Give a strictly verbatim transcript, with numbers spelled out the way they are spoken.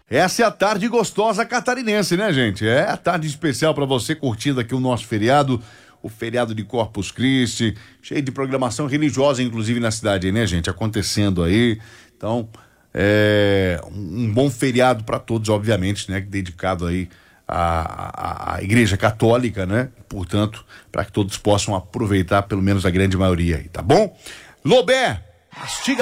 Essa é a tarde gostosa catarinense, né, gente? É a tarde especial para você curtindo aqui o nosso feriado, o feriado de Corpus Christi, cheio de programação religiosa, inclusive na cidade, né, gente? Acontecendo aí. Então, é um bom feriado para todos, obviamente, né? Dedicado aí à, à, à Igreja Católica, né? Portanto, para que todos possam aproveitar, pelo menos a grande maioria aí, tá bom? Lobé, mastiga